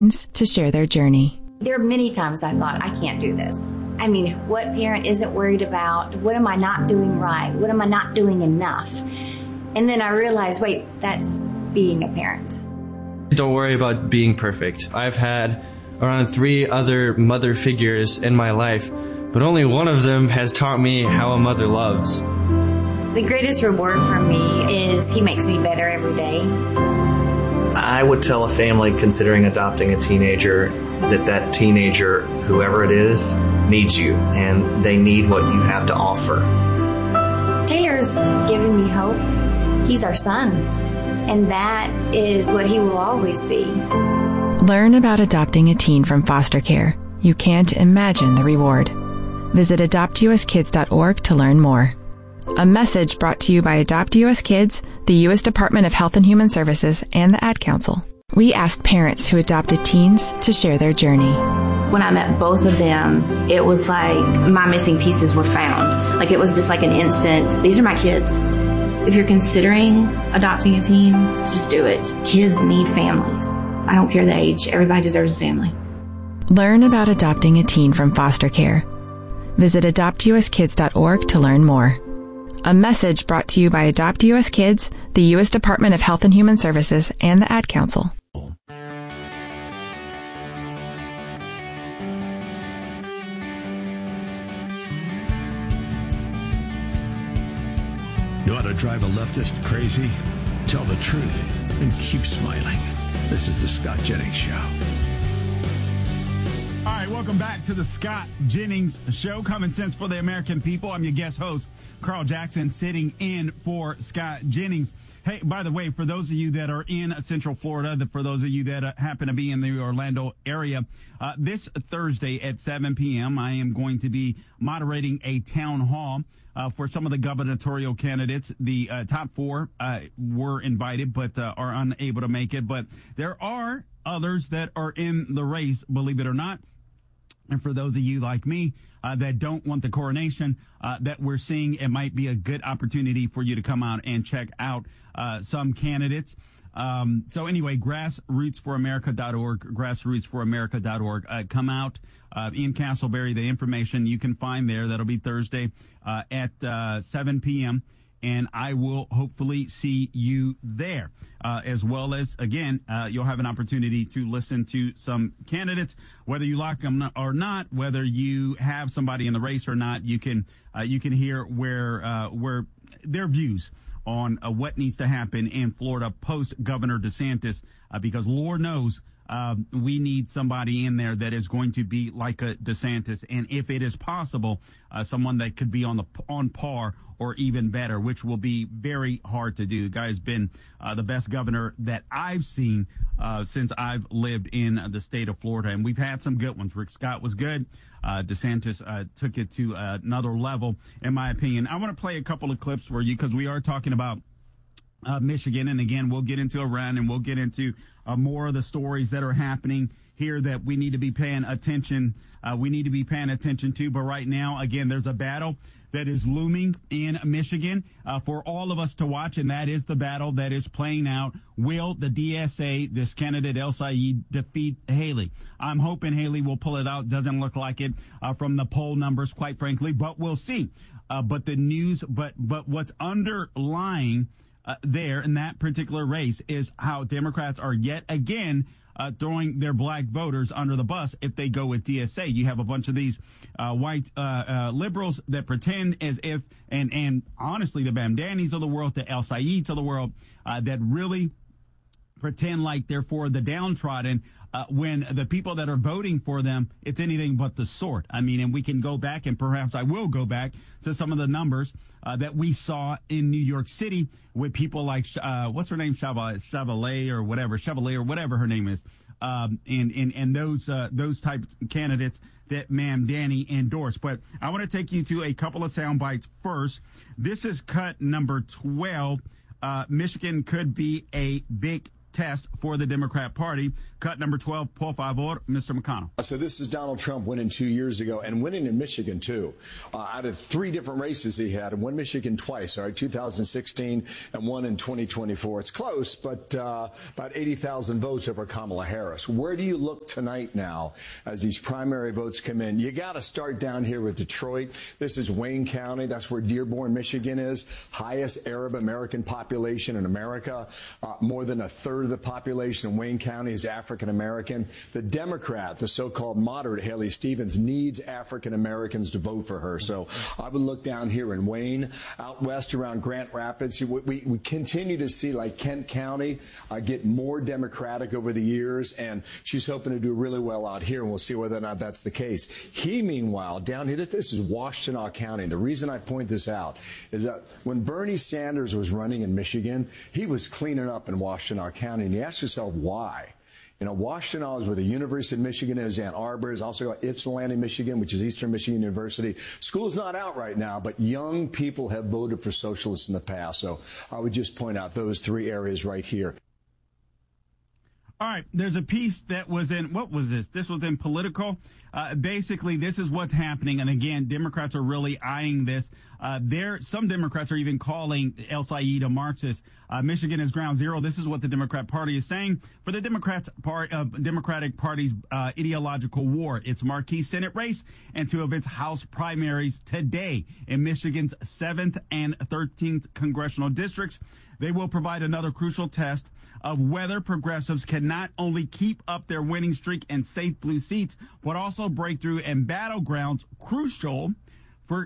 to share their journey. There are many times I thought, I can't do this. I mean, what parent isn't worried about? What am I not doing right? What am I not doing enough? And then I realized, wait, that's being a parent. Don't worry about being perfect. I've had around 3 other mother figures in my life, but only one of them has taught me how a mother loves. The greatest reward for me is he makes me better every day. I would tell a family considering adopting a teenager that teenager, whoever it is, needs you, and they need what you have to offer. Taylor's given me hope. He's our son, and that is what he will always be. Learn about adopting a teen from foster care. You can't imagine the reward. Visit adoptuskids.org to learn more. A message brought to you by Adopt US Kids, the U.S. Department of Health and Human Services, and the Ad Council. We asked parents who adopted teens to share their journey. When I met both of them, it was like my missing pieces were found. Like it was just like an instant, these are my kids. If you're considering adopting a teen, just do it. Kids need families. I don't care the age. Everybody deserves a family. Learn about adopting a teen from foster care. Visit adoptuskids.org to learn more. A message brought to you by Adopt US Kids, the U.S. Department of Health and Human Services, and the Ad Council. You ought to drive a leftist crazy? Tell the truth and keep smiling. This is the Scott Jennings Show. All right, welcome back to the Scott Jennings Show. Common sense for the American people. I'm your guest host, Carl Jackson, sitting in for Scott Jennings. Hey, by the way, for those of you that are in Central Florida, for those of you that happen to be in the Orlando area, this Thursday at 7 p.m., I am going to be moderating a town hall for some of the gubernatorial candidates. The top 4 were invited but are unable to make it. But there are others that are in the race, believe it or not. And for those of you like me that don't want the coronation that we're seeing, it might be a good opportunity for you to come out and check out some candidates. So anyway, grassrootsforamerica.org, grassrootsforamerica.org. Come out in Castleberry. The information you can find there. That'll be Thursday at 7 p.m. And I will hopefully see you there, as well as, again, you'll have an opportunity to listen to some candidates, whether you like them or not, whether you have somebody in the race or not. You can hear where their views on what needs to happen in Florida post Governor DeSantis, because Lord knows we need somebody in there that is going to be like a DeSantis, and if it is possible, someone that could be on par or even better, which will be very hard to do. The guy's been the best governor that I've seen since I've lived in the state of Florida, and we've had some good ones. Rick Scott was good. DeSantis took it to another level, in my opinion. I want to play a couple of clips for you because we are talking about Michigan, and again, we'll get into Iran and we'll get into more of the stories that are happening here that we need to be paying attention. We need to be paying attention to. But right now, again, there's a battle that is looming in Michigan for all of us to watch, and that is the battle that is playing out. Will the DSA, this candidate El Sayed, defeat Haley? I'm hoping Haley will pull it out. Doesn't look like it from the poll numbers, quite frankly, but we'll see. But the news, but what's underlying there in that particular race is how Democrats are yet again throwing their black voters under the bus if they go with DSA. You have a bunch of these white liberals that pretend as if, and honestly, the Bamdanis of the world, the El Sayeds of the world, that really pretend like they're for the downtrodden, when the people that are voting for them, it's anything but the sort. I mean, and we can go back, and perhaps I will go back to some of the numbers that we saw in New York City with people like, what's her name? Chevalier or whatever her name is. And those type candidates that Ma'am Danny endorsed. But I want to take you to a couple of sound bites first. This is cut number 12. Michigan could be a big test for the Democrat Party. Cut number 12, por favor, Mr. McConnell. So this is Donald Trump winning 2 years ago and winning in Michigan, too. Out of 3 different races he had, and won Michigan twice, all right, 2016 and one in 2024. It's close, but about 80,000 votes over Kamala Harris. Where do you look tonight now as these primary votes come in? You got to start down here with Detroit. This is Wayne County. That's where Dearborn, Michigan is. Highest Arab American population in America. More than a third of the population in Wayne County is African American. The Democrat, the so-called moderate Haley Stevens, needs African Americans to vote for her. So I would look down here in Wayne, out west around Grand Rapids. We continue to see, like, Kent County get more Democratic over the years, and she's hoping to do really well out here, and we'll see whether or not that's the case. He, meanwhile, down here, this is Washtenaw County. The reason I point this out is that when Bernie Sanders was running in Michigan, he was cleaning up in Washtenaw County, and you ask yourself why. You know, Washtenaw is where the University of Michigan is. Ann Arbor is also got Ypsilanti, Michigan, which is Eastern Michigan University. School's not out right now, but young people have voted for socialists in the past. So I would just point out those 3 areas right here. All right, there's a piece that was in, what was this? This was in Political. Basically, this is what's happening. And again, Democrats are really eyeing this. Some Democrats are even calling El Sayed a Marxist. Michigan is ground zero. This is what the Democrat Party is saying for the Democratic Party's ideological war. Its marquee Senate race and 2 of its House primaries today in Michigan's 7th and 13th congressional districts. They will provide another crucial test of whether progressives can not only keep up their winning streak and safe blue seats, but also break through in battlegrounds crucial for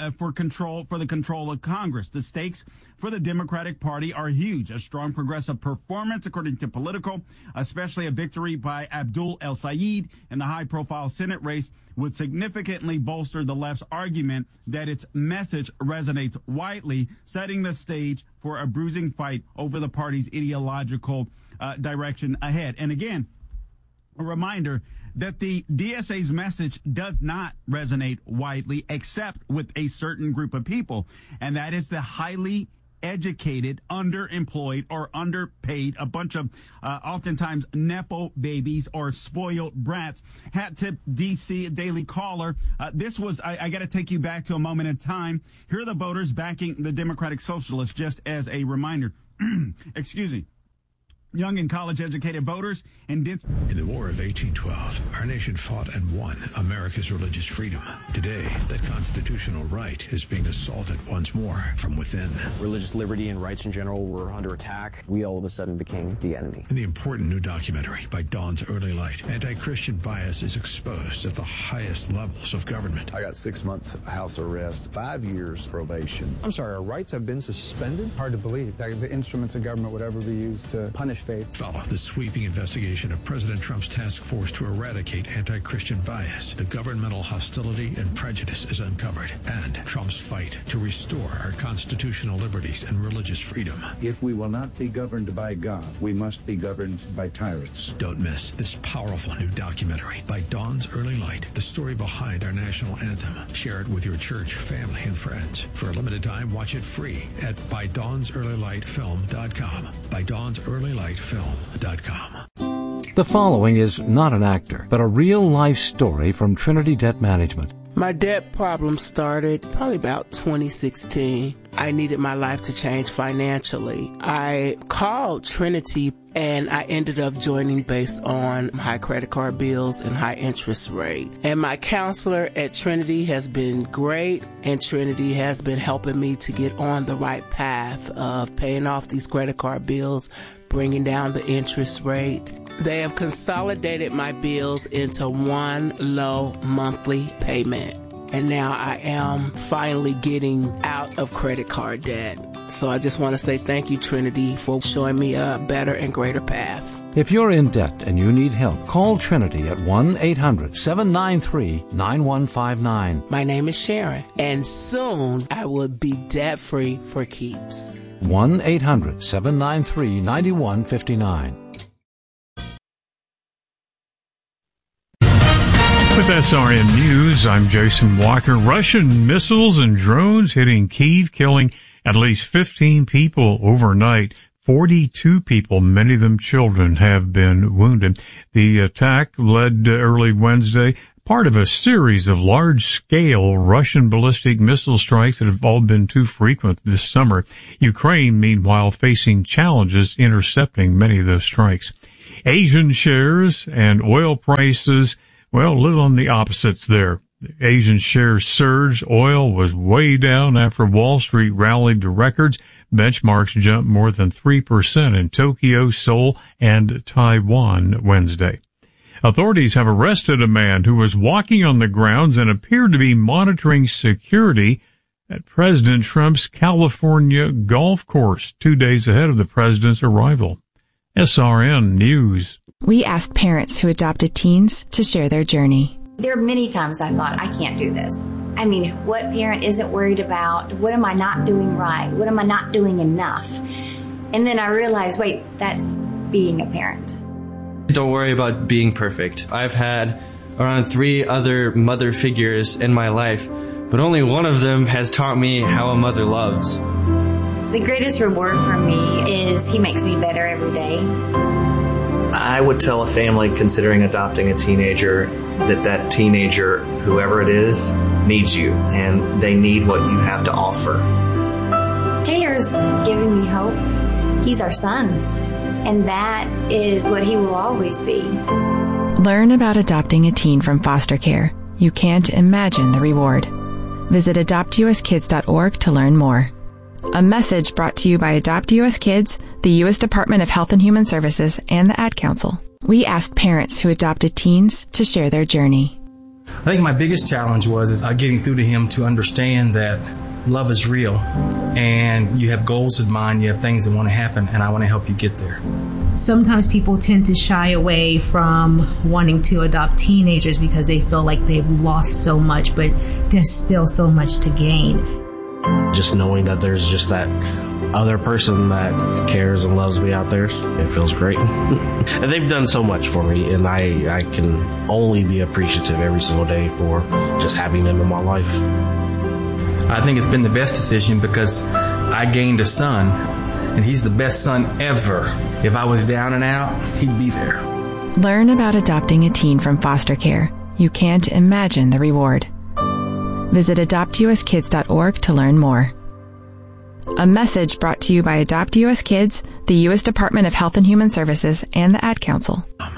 the control of Congress. The stakes for the Democratic Party are huge. A strong progressive performance, according to Political, especially a victory by Abdul El Sayed in the high-profile Senate race, would significantly bolster the left's argument that its message resonates widely, setting the stage for a bruising fight over the party's ideological direction ahead. And again, a reminder that the DSA's message does not resonate widely except with a certain group of people, and that is the highly educated, underemployed, or underpaid, a bunch of oftentimes Nepo babies or spoiled brats. Hat tip DC Daily Caller. This was, I got to take you back to a moment in time. Here are the voters backing the Democratic Socialists, just as a reminder. Excuse me. Young and college-educated voters and In the War of 1812, our nation fought and won America's religious freedom. Today, that constitutional right is being assaulted once more from within. Religious liberty and rights in general were under attack. We all of a sudden became the enemy. In the important new documentary by Dawn's Early Light, anti-Christian bias is exposed at the highest levels of government. I got 6 months house arrest, 5 years probation. I'm sorry, our rights have been suspended? Hard to believe that the instruments of government would ever be used to punish faith. Follow the sweeping investigation of President Trump's task force to eradicate anti-Christian bias. The governmental hostility and prejudice is uncovered, and Trump's fight to restore our constitutional liberties and religious freedom. If we will not be governed by God, we must be governed by tyrants. Don't miss this powerful new documentary by Dawn's Early Light, the story behind our national anthem. Share it with your church, family, and friends. For a limited time, watch it free at ByDawnsEarlyLightFilm.com. ByDawnsEarlyLightFilm.com. The following is not an actor, but a real-life story from Trinity Debt Management. My debt problem started probably about 2016. I needed my life to change financially. I called Trinity and I ended up joining based on high credit card bills and high interest rate. And my counselor at Trinity has been great, and Trinity has been helping me to get on the right path of paying off these credit card bills, bringing down the interest rate. They have consolidated my bills into one low monthly payment. And now I am finally getting out of credit card debt. So I just want to say thank you, Trinity, for showing me a better and greater path. If you're in debt and you need help, call Trinity at 1-800-793-9159. My name is Sharon, and soon I will be debt-free for keeps. 1-800-793-9159. With SRN News, I'm Jason Walker. Russian missiles and drones hitting Kyiv, killing at least 15 people overnight. 42 people, many of them children, have been wounded. The attack led early Wednesday, part of a series of large-scale Russian ballistic missile strikes that have all been too frequent this summer. Ukraine, meanwhile, facing challenges intercepting many of those strikes. Asian shares and oil prices, well, a little on the opposites there. Asian shares surged. Oil was way down after Wall Street rallied to records. Benchmarks jumped more than 3% in Tokyo, Seoul, and Taiwan Wednesday. Authorities have arrested a man who was walking on the grounds and appeared to be monitoring security at President Trump's California golf course 2 days ahead of the president's arrival. SRN News. We asked parents who adopted teens to share their journey. There are many times I thought, I can't do this. I mean, what parent isn't worried about, what am I not doing right? What am I not doing enough? And then I realized, wait, that's being a parent. Don't worry about being perfect. I've had around 3 other mother figures in my life, but only one of them has taught me how a mother loves. The greatest reward for me is he makes me better every day. I would tell a family considering adopting a teenager that teenager, whoever it is, needs you, and they need what you have to offer. Taylor's giving me hope. He's our son, and that is what he will always be. Learn about adopting a teen from foster care. You can't imagine the reward. Visit adoptuskids.org to learn more. A message brought to you by Adopt US Kids, the U.S. Department of Health and Human Services, and the Ad Council. We asked parents who adopted teens to share their journey. I think my biggest challenge was getting through to him to understand that love is real and you have goals in mind, you have things that want to happen, and I want to help you get there. Sometimes people tend to shy away from wanting to adopt teenagers because they feel like they've lost so much, but there's still so much to gain. Just knowing that there's just that other person that cares and loves me out there, it feels great. And they've done so much for me, and I can only be appreciative every single day for just having them in my life. I think it's been the best decision because I gained a son, and he's the best son ever. If I was down and out, he'd be there. Learn about adopting a teen from foster care. You can't imagine the reward. Visit adoptuskids.org to learn more. A message brought to you by Adopt US Kids, the U.S. Department of Health and Human Services, and the Ad Council.